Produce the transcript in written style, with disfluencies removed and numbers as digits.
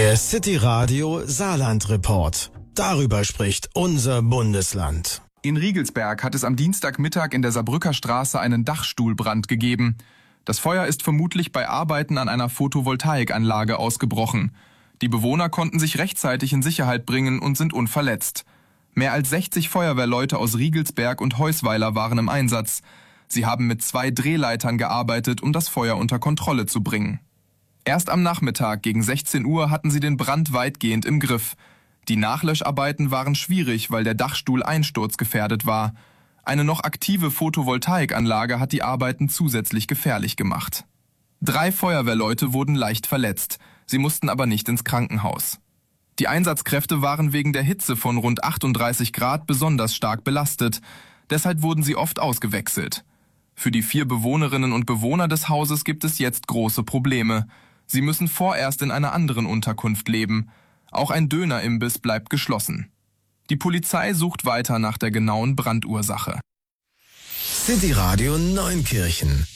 Der City Radio Saarland Report. Darüber spricht unser Bundesland. In Riegelsberg hat es am Dienstagmittag in der Saarbrücker Straße einen Dachstuhlbrand gegeben. Das Feuer ist vermutlich bei Arbeiten an einer Photovoltaikanlage ausgebrochen. Die Bewohner konnten sich rechtzeitig in Sicherheit bringen und sind unverletzt. Mehr als 60 Feuerwehrleute aus Riegelsberg und Heusweiler waren im Einsatz. Sie haben mit 2 Drehleitern gearbeitet, um das Feuer unter Kontrolle zu bringen. Erst am Nachmittag gegen 16 Uhr hatten sie den Brand weitgehend im Griff. Die Nachlöscharbeiten waren schwierig, weil der Dachstuhl einsturzgefährdet war. Eine noch aktive Photovoltaikanlage hat die Arbeiten zusätzlich gefährlich gemacht. 3 Feuerwehrleute wurden leicht verletzt. Sie mussten aber nicht ins Krankenhaus. Die Einsatzkräfte waren wegen der Hitze von rund 38 Grad besonders stark belastet. Deshalb wurden sie oft ausgewechselt. Für die 4 Bewohnerinnen und Bewohner des Hauses gibt es jetzt große Probleme. Sie müssen vorerst in einer anderen Unterkunft leben. Auch ein Dönerimbiss bleibt geschlossen. Die Polizei sucht weiter nach der genauen Brandursache. City Radio Neunkirchen